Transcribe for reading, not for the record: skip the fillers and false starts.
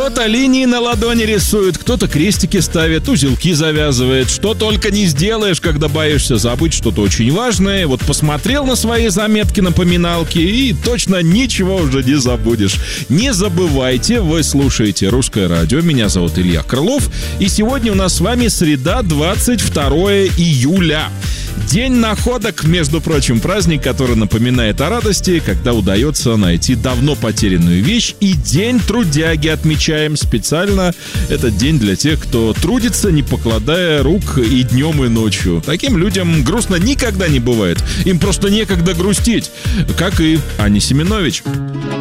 Кто-то линии на ладони рисует, кто-то крестики ставит, узелки завязывает. Что только не сделаешь, когда боишься забыть что-то очень важное. Вот посмотрел на свои заметки, напоминалки, и точно ничего уже не забудешь. Не забывайте, вы слушаете «Русское радио». Меня зовут Илья Крылов. И сегодня у нас с вами среда, 22 июля. День находок, между прочим, праздник, который напоминает о радости, когда удается найти давно потерянную вещь. И День трудяги отмечаем специально. Это день для тех, кто трудится, не покладая рук и днем, и ночью. Таким людям грустно никогда не бывает. Им просто некогда грустить, как и Ане Семенович.